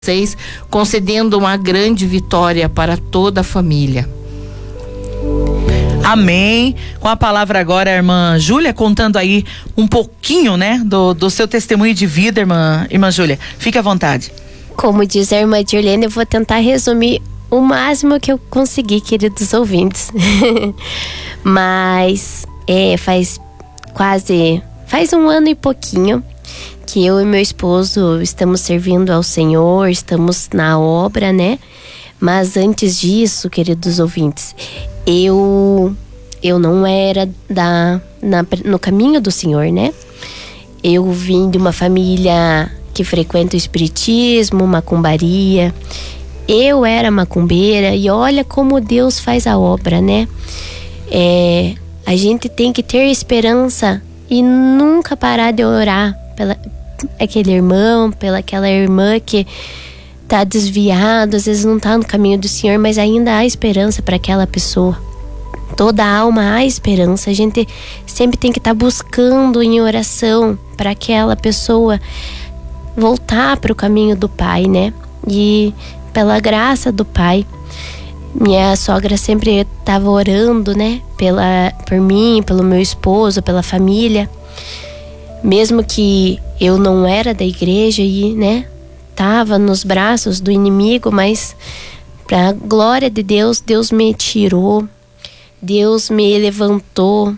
vocês, concedendo uma grande vitória para toda a família. Amém. Com a palavra agora a irmã Júlia, contando aí um pouquinho, né, do seu testemunho de vida, irmã Júlia. Fique à vontade. Como diz a irmã Dirlene, eu vou tentar resumir o máximo que eu conseguir, queridos ouvintes. Mas faz um ano e pouquinho que eu e meu esposo estamos servindo ao Senhor, estamos na obra, né? Mas antes disso, queridos ouvintes, eu não era no caminho do Senhor, né? Eu vim de uma família que frequenta o espiritismo, macumbaria. Eu era macumbeira e olha como Deus faz a obra, né? A gente tem que ter esperança e nunca parar de orar pela aquele irmão, pela aquela irmã que tá desviado, às vezes não tá no caminho do Senhor, mas ainda há esperança para aquela pessoa. Toda alma há esperança. A gente sempre tem que estar buscando em oração para aquela pessoa voltar para o caminho do Pai, né? E pela graça do Pai, minha sogra sempre estava orando, né? Por mim, pelo meu esposo, pela família. Mesmo que eu não era da igreja e, né, tava nos braços do inimigo, mas pra glória de Deus, Deus me tirou, Deus me levantou.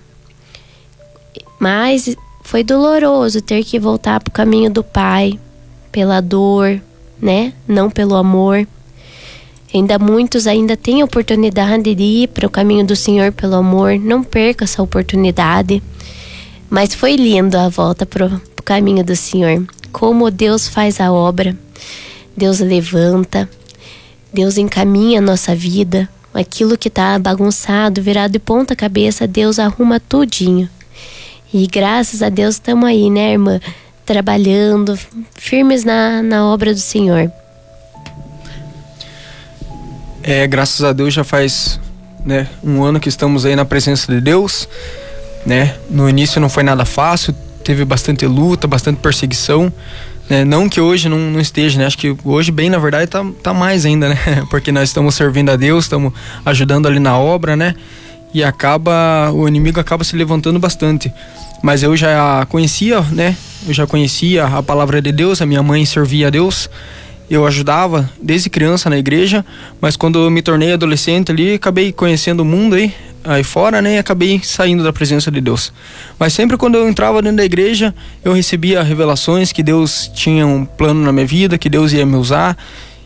Mas foi doloroso ter que voltar pro caminho do Pai, pela dor, né, não pelo amor. Muitos ainda têm a oportunidade de ir para o caminho do Senhor pelo amor. Não perca essa oportunidade. Mas foi lindo a volta pro caminho do Senhor. Como Deus faz a obra. Deus levanta. Deus encaminha a nossa vida. Aquilo que tá bagunçado, virado de ponta cabeça, Deus arruma tudinho. E graças a Deus estamos aí, né, irmã? Trabalhando, firmes na obra do Senhor. Graças a Deus já faz, né, um ano que estamos aí na presença de Deus, né? No início não foi nada fácil, teve bastante luta, bastante perseguição, né? Não que hoje não esteja, né? Acho que hoje bem, na verdade, tá mais ainda, né? Porque nós estamos servindo a Deus, estamos ajudando ali na obra, né? E o inimigo acaba se levantando bastante. Mas eu já conhecia, né? Eu já conhecia a palavra de Deus, a minha mãe servia a Deus. Eu ajudava desde criança na igreja, mas quando eu me tornei adolescente ali, acabei conhecendo o mundo aí fora, né? E acabei saindo da presença de Deus. Mas sempre quando eu entrava dentro da igreja, eu recebia revelações que Deus tinha um plano na minha vida, que Deus ia me usar.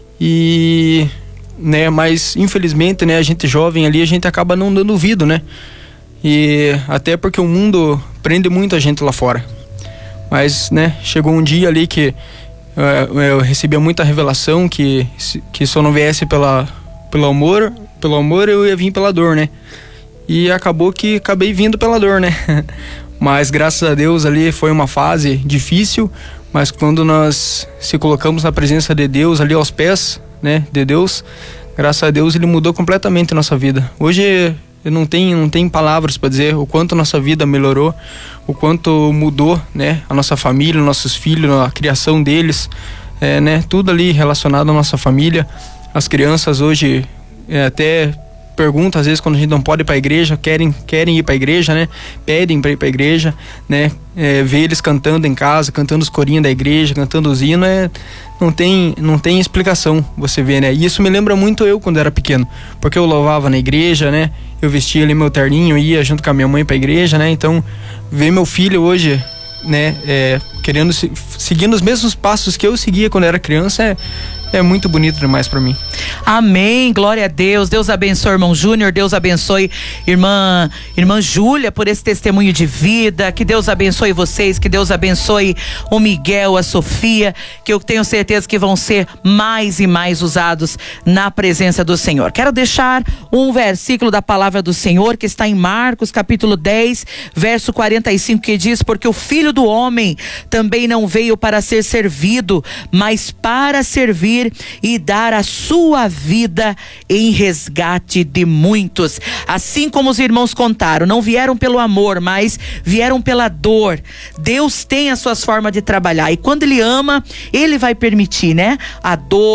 E, né? Mas infelizmente, né? A gente jovem ali, a gente acaba não dando ouvido, né? E até porque o mundo prende muito a gente lá fora. Mas, né? Chegou um dia ali que eu recebia muita revelação que se eu não viesse pelo amor eu ia vir pela dor, né? E acabei vindo pela dor, né? Mas graças a Deus ali foi uma fase difícil, mas quando nós se colocamos na presença de Deus, ali aos pés, né, de Deus, graças a Deus ele mudou completamente a nossa vida. Hoje eu não tenho palavras para dizer o quanto nossa vida melhorou, o quanto mudou, né, a nossa família, nossos filhos, a criação deles, né, tudo ali relacionado à nossa família. As crianças hoje até perguntam às vezes quando a gente não pode ir para a igreja, querem ir para a igreja, né, pedem para ir para a igreja, né, ver eles cantando em casa, cantando os corinhos da igreja, cantando os hinos, não tem explicação, você vê, né? E isso me lembra muito eu quando era pequeno, porque eu louvava na igreja, né? Eu vestia ali meu terninho, ia junto com a minha mãe pra igreja, né? Então, ver meu filho hoje, né, querendo seguindo os mesmos passos que eu seguia quando era criança, é muito bonito demais pra mim. Amém, glória a Deus. Deus abençoe irmão Júnior, Deus abençoe irmã Júlia por esse testemunho de vida. Que Deus abençoe vocês, que Deus abençoe o Miguel, a Sofia, que eu tenho certeza que vão ser mais e mais usados na presença do Senhor. Quero deixar um versículo da palavra do Senhor que está em Marcos capítulo 10, verso 45, que diz: porque o Filho do Homem também não veio para ser servido, mas para servir vir e dar a sua vida em resgate de muitos. Assim como os irmãos contaram, não vieram pelo amor, mas vieram pela dor. Deus tem as suas formas de trabalhar, e quando Ele ama, Ele vai permitir, né? A dor,